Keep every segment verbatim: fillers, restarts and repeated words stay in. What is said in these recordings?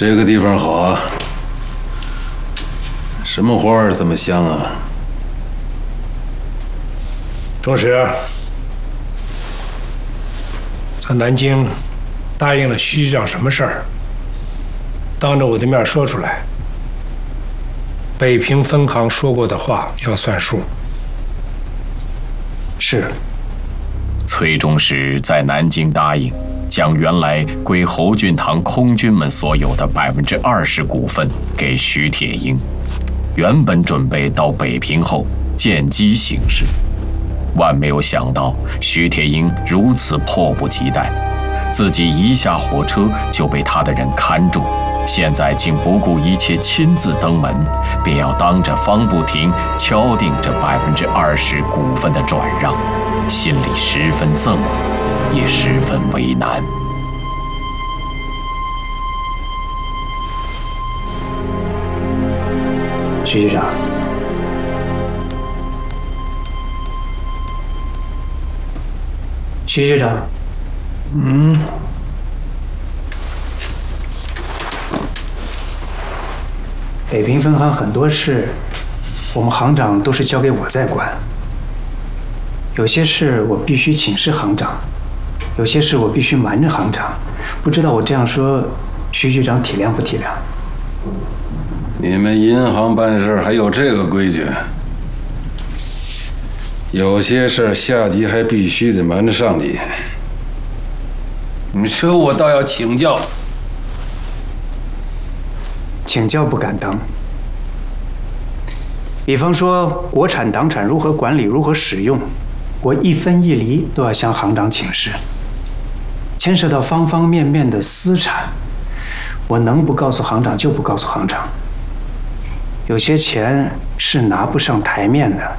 这个地方好啊，什么花儿这么香啊？ 钟石，在南京答应了徐局长什么事儿？当着我的面说出来。北平分行说过的话要算数。 是。 崔中实在南京答应将原来归侯俊堂空军们所有的百分之二十股份给徐铁英，原本准备到北平后见机行事，万没有想到徐铁英如此迫不及待，自己一下火车就被他的人看住，现在竟不顾一切亲自登门，便要当着方不停敲定这百分之二十股份的转让，心里十分憎恶，也十分为难。 徐局长，徐局长， 嗯。 北平分行很多事，我们行长都是交给我在管。有些事我必须请示行长，有些事我必须瞒着行长。不知道我这样说，徐局长体谅不体谅？ 你们银行办事还有这个规矩？有些事下级还必须得瞒着上级。你说我倒要请教。 请教不敢当。比方说，国产党产如何管理、如何使用，我一分一厘都要向行长请示。牵涉到方方面面的私产，我能不告诉行长就不告诉行长。有些钱是拿不上台面的，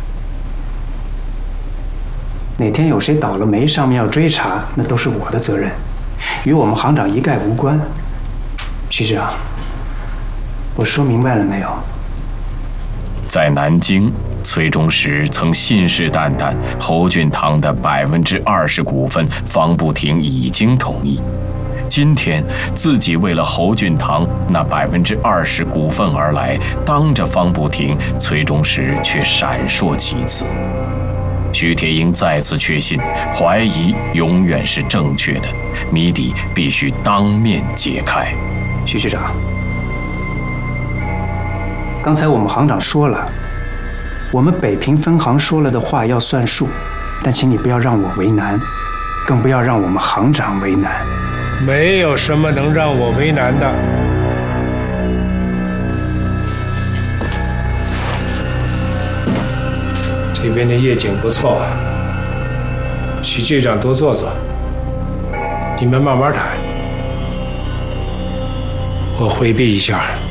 哪天有谁倒了霉，上面要追查，那都是我的责任，与我们行长一概无关。徐局长，我说明白了没有？ 在南京，崔中实曾信誓旦旦，侯俊堂的百分之二十股份，方不停已经同意。今天自己为了侯俊堂那百分之二十股份而来，当着方不停，崔中实却闪烁其词。徐铁英再次确信，怀疑永远是正确的，谜底必须当面解开。 徐局长，刚才我们行长说了，我们北平分行说了的话要算数，但请你不要让我为难，更不要让我们行长为难。 没有什么能让我为难的。这边的夜景不错啊，徐局长多坐坐，你们慢慢谈，我回避一下。